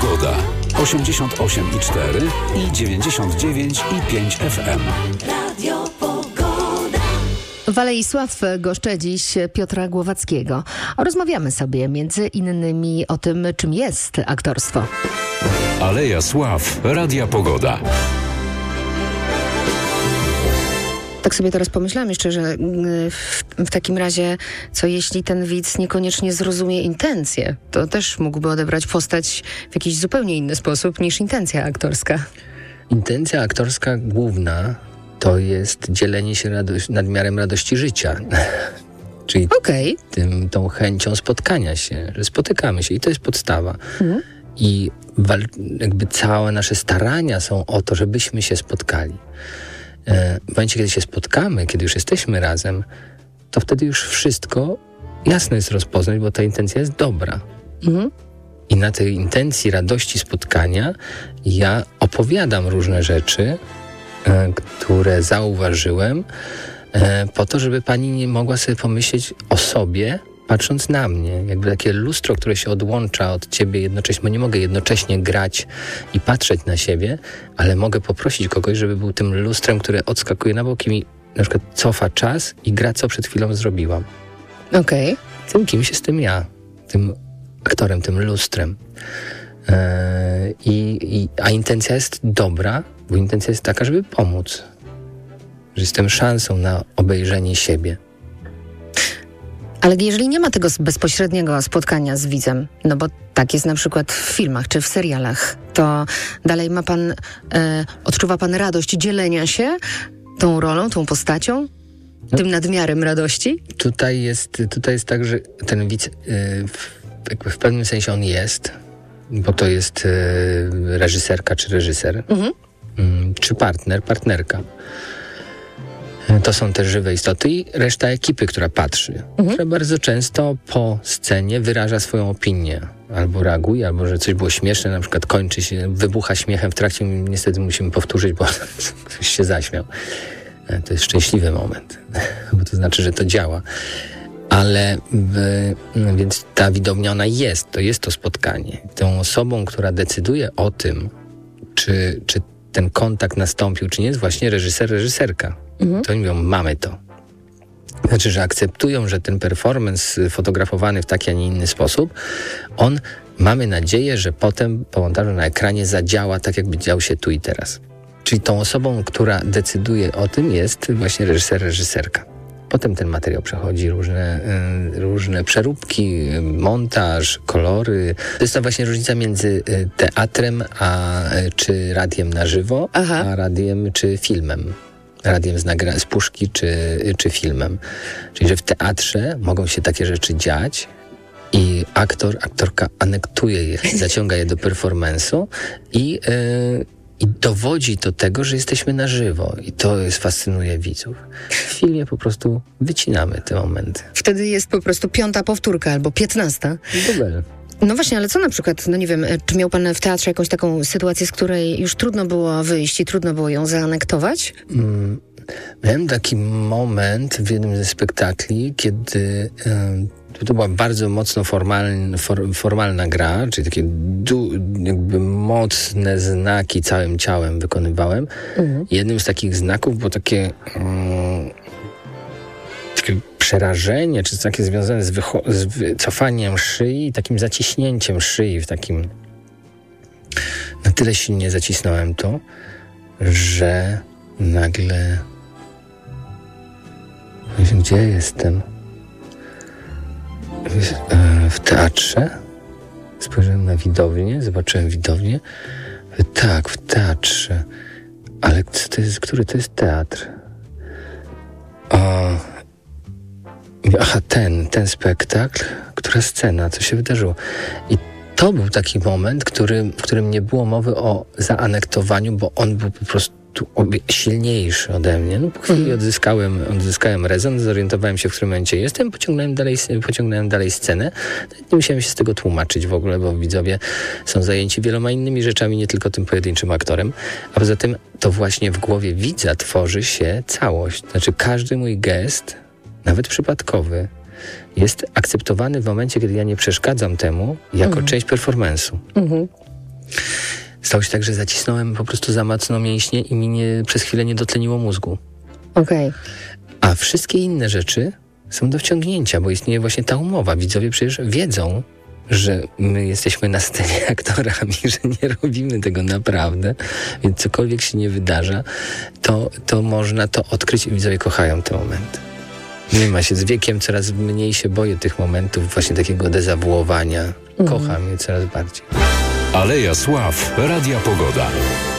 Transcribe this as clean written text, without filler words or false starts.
Pogoda. 88,4 i 99,5 FM. Radio Pogoda. W Alei Sław goszczę dziś Piotra Głowackiego. Rozmawiamy sobie między innymi o tym, czym jest aktorstwo. Aleja Sław. Radia Pogoda. Tak sobie teraz pomyślałam jeszcze, że w takim razie, co jeśli ten widz niekoniecznie zrozumie intencje, to też mógłby odebrać postać w jakiś zupełnie inny sposób niż intencja aktorska. Intencja aktorska główna to jest dzielenie się nadmiarem radości życia. Czyli tą chęcią spotkania się, że spotykamy się i to jest podstawa. I jakby całe nasze starania są o to, żebyśmy się spotkali. W momencie, kiedy się spotkamy, kiedy już jesteśmy razem, to wtedy już wszystko jasno jest rozpoznać, bo ta intencja jest dobra. I na tej intencji radości spotkania ja opowiadam różne rzeczy, które zauważyłem, po to, żeby pani nie mogła sobie pomyśleć o sobie, patrząc na mnie. Jakby takie lustro, które się odłącza od ciebie jednocześnie, bo nie mogę jednocześnie grać i patrzeć na siebie, ale mogę poprosić kogoś, żeby był tym lustrem, które odskakuje na bok i mi na przykład cofa czas i gra, co przed chwilą zrobiłam. Tym kimś jestem ja, tym aktorem, tym lustrem. A intencja jest dobra, bo intencja jest taka, żeby pomóc. Że jestem szansą na obejrzenie siebie. Ale jeżeli nie ma tego bezpośredniego spotkania z widzem, no bo tak jest na przykład w filmach czy w serialach, to dalej ma pan, odczuwa pan radość dzielenia się tą rolą, tą postacią, tym nadmiarem radości? Tutaj jest tak, że ten widz w pewnym sensie on jest, bo to jest reżyserka czy reżyser, czy partnerka. To są te żywe istoty i reszta ekipy, która patrzy, która bardzo często po scenie wyraża swoją opinię. Albo reaguje, albo że coś było śmieszne, na przykład kończy się, wybucha śmiechem w trakcie, niestety musimy powtórzyć, bo ktoś się zaśmiał. To jest szczęśliwy moment, bo to znaczy, że to działa. Ale więc ta widownia, ona jest, to jest to spotkanie. Tą osobą, która decyduje o tym, czy ten kontakt nastąpił, czy nie, jest właśnie reżyserka. To oni mówią, mamy to. Znaczy, że akceptują, że ten performance fotografowany w taki, a nie inny sposób, mamy nadzieję, że potem po montażu na ekranie zadziała tak, jakby dział się tu i teraz. Czyli tą osobą, która decyduje o tym, jest właśnie reżyserka. Potem ten materiał przechodzi różne przeróbki, montaż, kolory. To jest ta właśnie różnica między teatrem czy radiem na żywo, a radiem czy filmem. Radiem z puszki czy filmem. Czyli, że w teatrze mogą się takie rzeczy dziać i aktorka anektuje je, zaciąga je do performance'u i dowodzi do tego, że jesteśmy na żywo. I to fascynuje widzów. W filmie po prostu wycinamy te momenty. Wtedy jest po prostu 5. powtórka albo 15. Dubel. No właśnie, ale co na przykład, no nie wiem, czy miał pan w teatrze jakąś taką sytuację, z której już trudno było wyjść i trudno było ją zaanektować? Miałem taki moment w jednym ze spektakli, kiedy to była bardzo mocno formalna gra, czyli takie jakby mocne znaki całym ciałem wykonywałem. Jednym z takich znaków było takie przerażenie, czy takie związane z cofaniem szyi i takim zaciśnięciem szyi, w takim... Na tyle silnie zacisnąłem to, że nagle... Gdzie jestem? W teatrze. Spojrzałem na widownię, zobaczyłem widownię. Tak, w teatrze. Ale który to jest teatr? Aha, ten spektakl, która scena, co się wydarzyło. I to był taki moment, w którym nie było mowy o zaanektowaniu, bo on był po prostu silniejszy ode mnie. No, po chwili odzyskałem rezon, zorientowałem się, w którym momencie jestem, pociągnąłem dalej scenę. Nie musiałem się z tego tłumaczyć w ogóle, bo widzowie są zajęci wieloma innymi rzeczami, nie tylko tym pojedynczym aktorem. A poza tym to właśnie w głowie widza tworzy się całość. Znaczy każdy mój gest, nawet przypadkowy, jest akceptowany w momencie, kiedy ja nie przeszkadzam temu jako część performance'u. Stało się tak, że zacisnąłem po prostu za mocno mięśnie i mi przez chwilę nie dotleniło mózgu. Okej. A wszystkie inne rzeczy są do wciągnięcia, bo istnieje właśnie ta umowa. Widzowie przecież wiedzą, że my jesteśmy na scenie aktorami, że nie robimy tego naprawdę, więc cokolwiek się nie wydarza, to można to odkryć i widzowie kochają te momenty. Nie ma się, z wiekiem coraz mniej się boję tych momentów właśnie takiego dezawuowania. Kocham je coraz bardziej. Aleja Sław, Radia Pogoda.